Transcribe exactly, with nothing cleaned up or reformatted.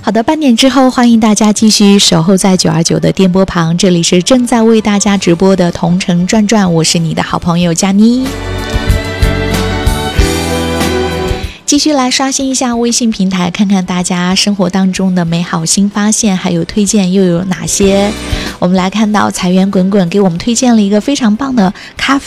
好的，半点之后，欢迎大家继续守候在九二九的电波旁，这里是正在为大家直播的同城转转，我是你的好朋友佳妮。继续来刷新一下微信平台，看看大家生活当中的美好新发现，还有推荐又有哪些。我们来看到财源滚滚给我们推荐了一个非常棒的咖